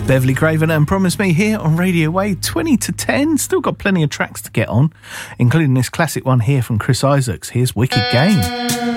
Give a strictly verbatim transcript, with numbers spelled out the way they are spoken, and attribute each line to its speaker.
Speaker 1: Beverly Craven and Promise Me here on Radio Wave, twenty to ten. Still got plenty of tracks to get on, including this classic one here from Chris Isaacs. Here's Wicked Game.